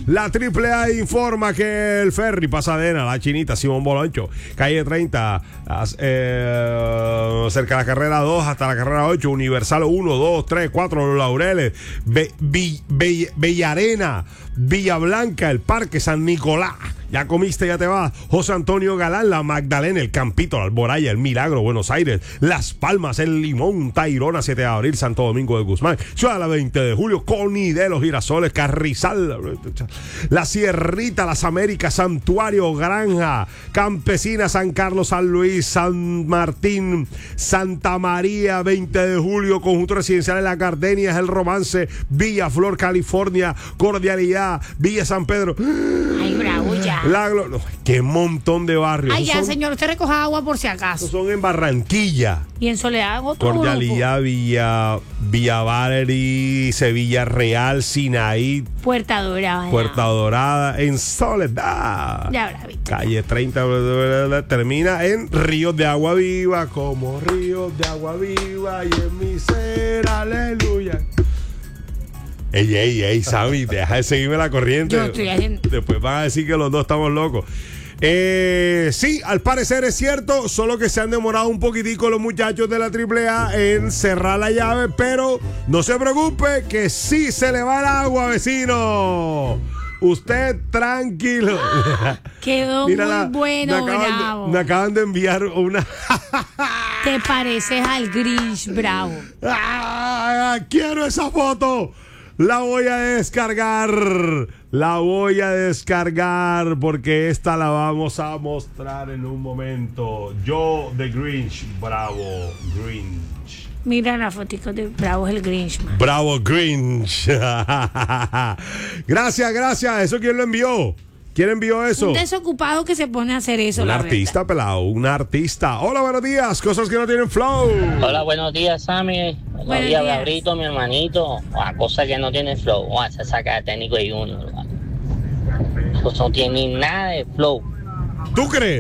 La AAA informa que el ferry Pasadena, La Chinita, Simón Boloncho, calle 30, cerca de la carrera 2 hasta la carrera 8, Universal 1, 2, 3, 4, Los Laureles, Bellarena, Villa Blanca, el Parque San Nicolás. Ya comiste, ya te vas. José Antonio Galán, La Magdalena, el Campito, la Alboraya, el Milagro, Buenos Aires, Las Palmas, el Limón, Tayrona, 7 de abril, Santo Domingo de Guzmán, Ciudad la 20 de julio, Coni de los Girasoles, Carrizal, La Sierrita, Las Américas, Santuario, Granja, Campesina, San Carlos, San Luis, San Martín, Santa María, 20 de julio, Conjunto Residencial de La Gardenias, El Romance, Villa Flor, California, Cordialidad, Villa San Pedro. Ay, bravo, ya. Qué montón de barrios. Ay, ya, señor, usted recoja agua por si acaso. Son en Barranquilla. Y en Soledad, otro Cordialidad, Villa Valery, Sevilla Real, Sinaí, Puerta Dorada. Puerta Dorada, en Soledad. Ya habrá visto. Calle 30 termina en Ríos de Agua Viva, como ríos de agua viva y en mi ser, aleluya. Ey, Sammy, deja de seguirme la corriente. Yo estoy haciendo... Después van a decir que los dos estamos locos. Sí, al parecer es cierto, solo que se han demorado un poquitico los muchachos de la AAA en cerrar la llave, pero no se preocupe que sí se le va el agua, vecino. Usted tranquilo. Quedó Mira, muy bueno, Bravo. Me acaban de enviar una... Te pareces al Grinch, Bravo. Quiero esa foto. La voy a descargar porque esta la vamos a mostrar en un momento. Yo de Grinch, Bravo Grinch. Mira la fotico de Bravo, el Grinch, man. Bravo Grinch. Gracias. ¿Eso quién lo envió? ¿Quién envió eso? Un desocupado que se pone a hacer eso. Un artista, pelado, un artista. Hola, buenos días. Cosas que no tienen flow. Hola, buenos días, Sammy. Buenos días, Gabrito, mi hermanito. Cosas que no tienen flow. Se saca de técnico y uno. Eso no tiene nada de flow. ¿Tú crees?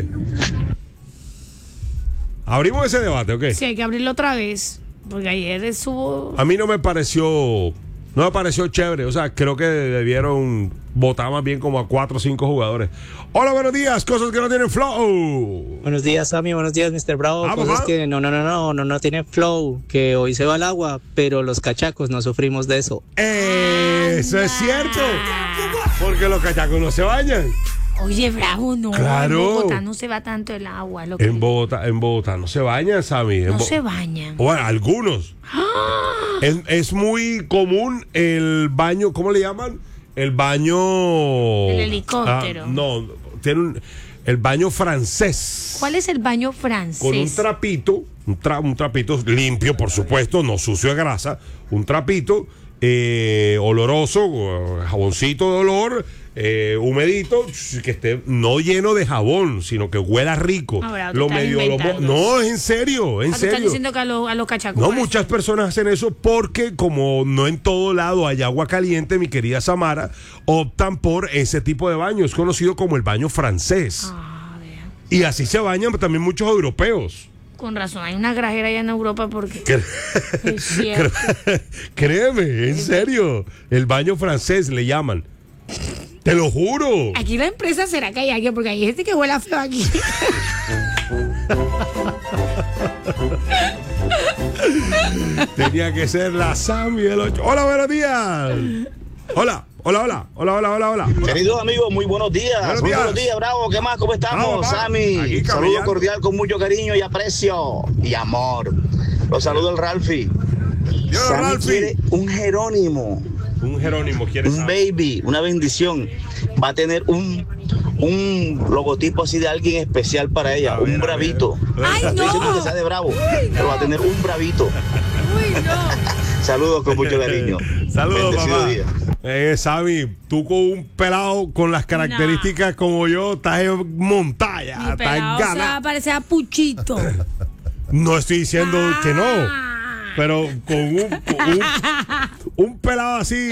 ¿Abrimos ese debate o qué? Sí, hay que abrirlo otra vez. Porque ayer estuvo... A mí no me pareció chévere. O sea, creo que debieron votar más bien como a 4 o 5 jugadores. Hola, buenos días. Cosas que no tienen flow. Buenos días, Sammy. Buenos días, Mr. Bravo. Cosas que no tienen flow. Que hoy se va el agua, pero los cachacos no sufrimos de eso. Eso es cierto. Porque los cachacos no se bañan. Oye, Bravo, no. Claro. En Bogotá no se va tanto el agua. En Bogotá no se bañan, Sammy. No se bañan. Bueno, algunos. Es muy común el baño, ¿cómo le llaman? El baño... El helicóptero. El baño francés. ¿Cuál es el baño francés? Con un trapito, un trapito limpio, por supuesto, no sucio de grasa, un trapito oloroso, jaboncito de olor, humedito, que esté no lleno de jabón, sino que huela rico. No, es en serio, Estás diciendo que a los cachacos. No, muchas personas hacen eso porque como no en todo lado hay agua caliente, mi querida Samara, optan por ese tipo de baño. Es conocido como el baño francés. Y así se bañan también muchos europeos. Con razón, hay una grajera allá en Europa porque... Es cierto. Créeme, en serio. El baño francés le llaman. Te lo juro. Aquí la empresa será que hay alguien, porque hay gente que huele feo aquí. Tenía que ser la Sammy del 8. Hola, buenos días. Hola. Queridos amigos, muy buenos días. Buenos días, Bravo. ¿Qué más? ¿Cómo estamos, Sammy? Saludo cordial con mucho cariño y aprecio y amor. Los saludo el Ralphie. Sammy quiere un Jerónimo. Un Jerónimo quiere un baby, una bendición. Va a tener un logotipo así de alguien especial para ella, un bravito. ¡Ay, no! Estoy diciendo que sea de Bravo, pero va a tener un bravito. ¡Uy, no! Saludos con mucho cariño. Saludos, bendecido papá. Día. Sammy, tú con un pelado con las características como yo, estás en montaña. Mi estás pelado se va a parecer a Puchito. No estoy diciendo que no. Pero con un pelado así,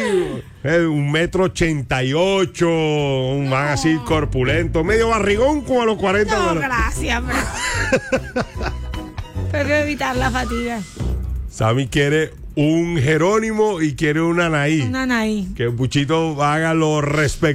1,88 m, un man así corpulento, medio barrigón como a los 40. No, gracias, pero evitar la fatiga. Sammy quiere un Jerónimo y quiere un Anaí. Un Anaí. Que Puchito haga lo respectivo.